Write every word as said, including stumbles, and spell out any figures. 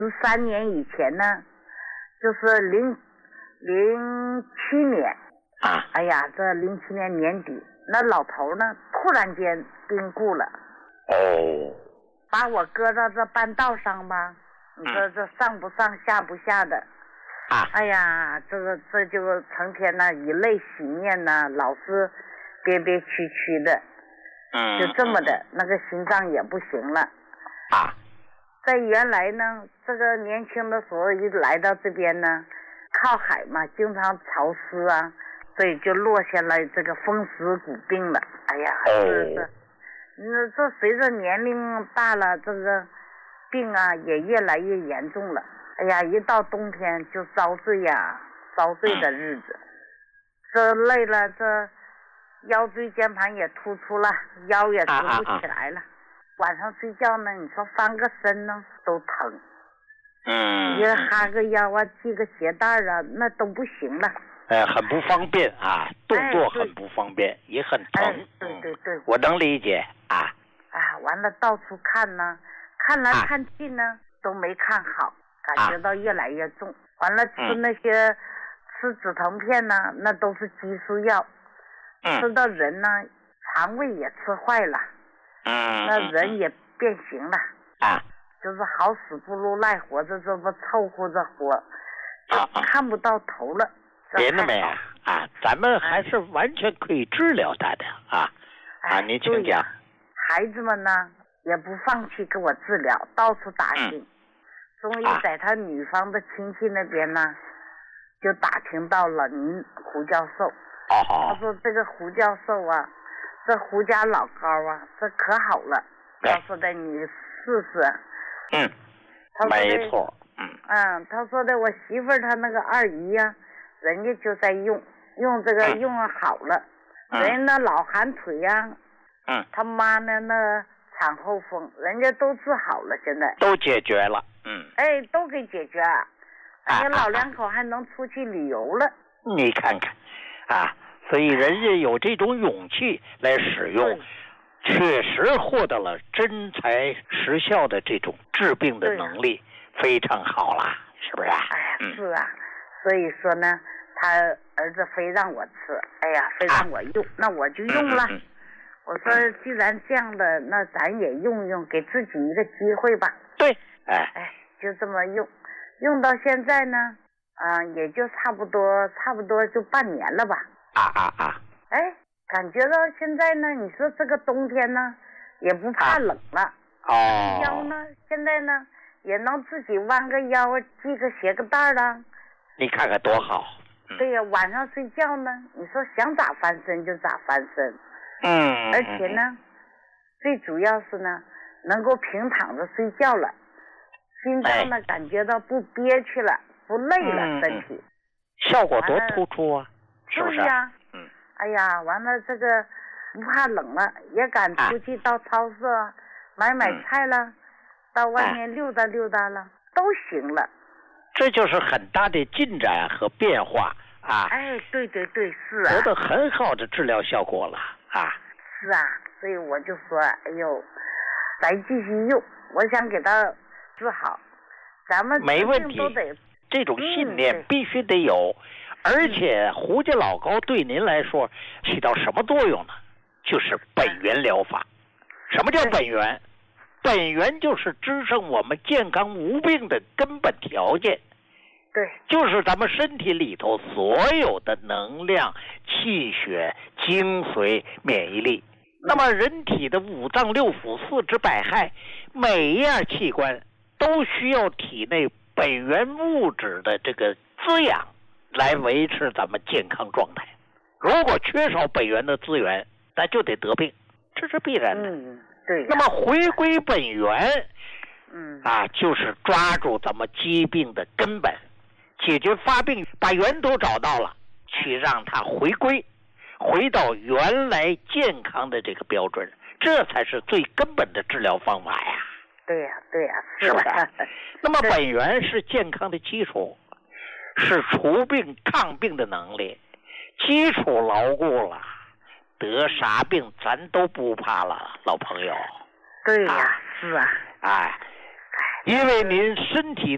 十三年以前呢，就是零零七年啊， 哎呀，这零七年年底，那老头呢突然间病故了。 哦， 把我搁到这半道上吧，你说这上不上下不下的。 啊， 哎呀，这个这就成天呢以泪洗面呢，老是憋憋屈屈的， 嗯， 就这么的，那个心脏也不行了。 啊， 在原来呢，这个年轻的时候一来到这边呢，靠海嘛，经常潮湿啊，所以就落下了这个风湿骨病了。哎呀，是的，那这随着年龄大了，这个病啊也越来越严重了。哎呀，一到冬天就遭罪呀，遭罪的日子。这累了，这腰椎间盘也突出了，腰也直不起来了。啊啊啊晚上睡觉呢，你说翻个身呢都疼。 嗯， 你哈个腰啊，系个鞋带啊，那都不行了。 呃，很不方便啊，动作很不方便，哎、也很疼。 哎、对对对， 我能理解啊。 啊，完了到处看呢，看来看去呢、啊、都没看好，感觉到越来越重。啊、完了吃那些、嗯、吃止疼片呢，那都是激素药， 嗯、 吃到人呢肠胃也吃坏了。 嗯， 那人也变形了啊， 就是好死不如赖活着，这么凑合着活， 啊， 看不到头了。 别那么呀啊，咱们还是完全可以治疗他的啊、哎、啊，您请讲。 孩子们呢也不放弃给我治疗，到处打听，嗯、终于在他女方的亲戚那边呢，啊、就打听到了您胡教授。 哦， 他说这个胡教授啊。这胡家老高啊，这可好了，告诉的你试试。 嗯，没错。嗯嗯，他说的我媳妇儿她那个二姨呀、啊，人家就在用，用这个用好了， 嗯、 人家那老寒腿呀、啊， 嗯， 他妈呢那产后风，人家都治好了，现在都解决了。嗯， 哎，都给解决了，人家老两口还能出去旅游了。 啊、你看看，啊。所以人家有这种勇气来使用，确实获得了真材实效的这种治病的能力，非常好啦，是不是啊？ 哎呀，是啊，所以说呢，他儿子非让我吃，哎呀，非让我用，啊、那我就用了。嗯嗯、我说既然这样的，那咱也用用，给自己一个机会吧。 对，哎哎，就这么用，用到现在呢，啊、呃，也就差不多，差不多就半年了吧。 啊啊啊！ 哎，感觉到现在呢，你说这个冬天呢，也不怕冷了。 啊、哦。 腰呢，现在呢，也能自己弯个腰，系个鞋个带了。 你看看多好。 嗯、对呀，晚上睡觉呢，你说想咋翻身就咋翻身。 嗯。 而且呢，最主要是呢，能够平躺着睡觉了，心脏呢、哎、感觉到不憋屈了，不累了，嗯、身体。 效果多突出啊！是不是？ 对呀， 嗯， 哎呀，完了这个不怕冷了，也敢出去到超市、啊、买买菜了，嗯、到外面溜达溜达了，哎、都行了。 这就是很大的进展和变化啊！ 哎，对对对，是啊， 得到很好的治疗效果了啊！ 是啊，所以我就说，哎呦，咱继续用，我想给他治好，咱们没问题， 都得这种信念必须得有。嗯而且胡家老高对您来说起到什么作用呢？就是本源疗法。什么叫本源？本源就是支撑我们健康无病的根本条件。 对， 就是咱们身体里头所有的能量、气血、精髓、免疫力。那么人体的五脏六腑、四肢百骸，每一样器官都需要体内本源物质的这个滋养。来维持咱们健康状态。如果缺少本源的资源，那就得得病，这是必然的。 嗯，对。 那么回归本源， 嗯啊，就是抓住咱们疾病的根本，解决发病，把源头找到了，去让它回归，回到原来健康的这个标准，这才是最根本的治疗方法呀。 对呀、啊，对呀、啊， 是不是？那么本源是健康的基础。是除病抗病的能力，基础牢固了，得啥病咱都不怕了，老朋友。 对呀、啊，是啊， 哎，因为您身体